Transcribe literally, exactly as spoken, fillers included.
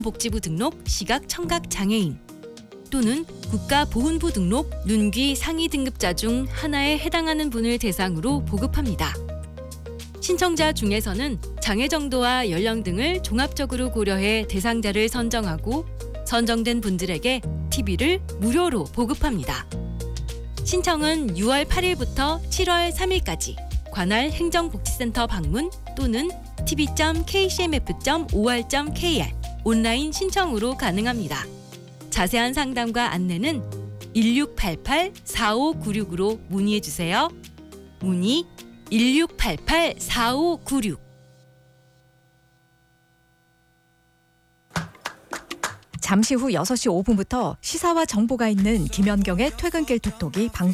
복지부 등록 시각 청각 장애인 또는 국가보훈부 등록 눈귀 상위 등급자 중 하나에 해당하는 분을 대상으로 보급합니다. 신청자 중에서는 장애 정도와 연령 등을 종합적으로 고려해 대상자를 선정하고 선정된 분들에게 티비를 무료로 보급합니다. 신청은 유월 팔일부터 칠월 삼일까지 관할 행정복지센터 방문 또는 티비 점 케이씨엠에프 점 오알 점 케이알 온라인 신청으로 가능합니다. 자세한 상담과 안내는 일육팔팔 사오구육으로 문의해주세요. 문의 일육팔팔 사오구육. 잠시 후 여섯 시 오 분부터 시사와 정보가 있는 김연경의 퇴근길 톡톡이 방송